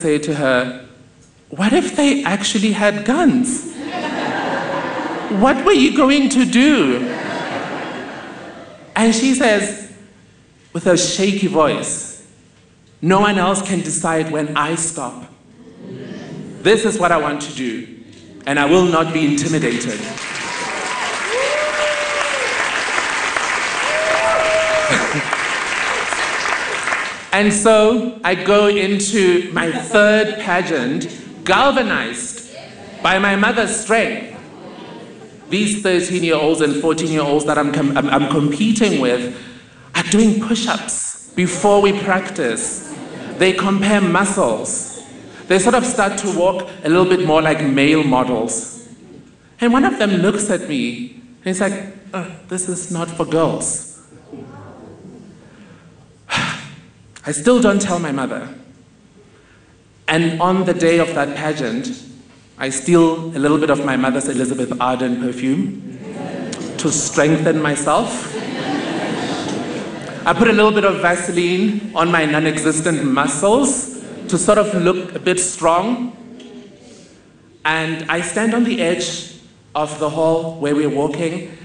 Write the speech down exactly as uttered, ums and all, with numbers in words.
say to her, what if they actually had guns? What were you going to do? And she says, with a shaky voice, no one else can decide when I stop. This is what I want to do, and I will not be intimidated. And so I go into my third pageant, galvanized by my mother's strength. These thirteen-year-olds and fourteen-year-olds that I'm, com I'm, I'm competing with are doing push-ups before we practice. They compare muscles. They sort of start to walk a little bit more like male models. And one of them looks at me and he's like, oh, this is not for girls. I still don't tell my mother. And on the day of that pageant, I steal a little bit of my mother's Elizabeth Arden perfume to strengthen myself. I put a little bit of Vaseline on my non-existent muscles to sort of look a bit strong. And I stand on the edge of the hall where we're walking,